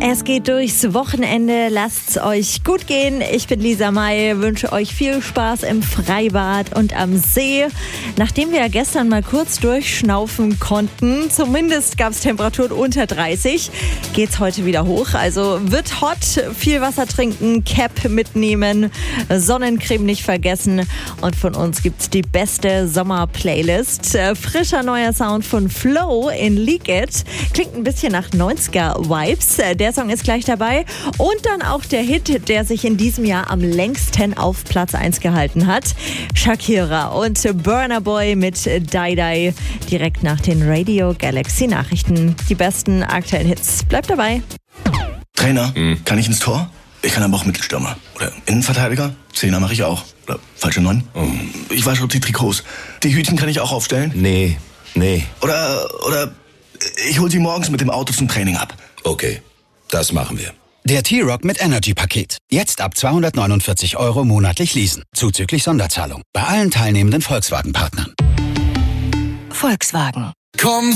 Es geht durchs Wochenende, lasst's euch gut gehen. Ich bin Lisa May, wünsche euch viel Spaß im Freibad und am See. Nachdem wir gestern mal kurz durchschnaufen konnten, zumindest gab's Temperaturen unter 30, geht's heute wieder hoch. Also wird hot, viel Wasser trinken, Cap mitnehmen, Sonnencreme nicht vergessen. Und von uns gibt's die beste Sommer-Playlist. Frischer neuer Sound von Flow in Leak It. Klingt ein bisschen nach 90er-Vibes. Der Song ist gleich dabei. Und dann auch der Hit, der sich in diesem Jahr am längsten auf Platz 1 gehalten hat. Shakira und Burna Boy mit Die Die. Direkt nach den Radio Galaxy Nachrichten. Die besten aktuellen Hits. Bleibt dabei. Trainer, kann ich ins Tor? Ich kann aber auch Mittelstürmer. Oder Innenverteidiger? Zehner mache ich auch. Oder falsche 9? Ich wasche die Trikots. Die Hütchen kann ich auch aufstellen? Nee. Oder ich hol sie morgens mit dem Auto zum Training ab. Okay, das machen wir. Der T-Rock mit Energy-Paket. Jetzt ab 249 € monatlich leasen. Zuzüglich Sonderzahlung. Bei allen teilnehmenden Volkswagen-Partnern. Volkswagen. Komm!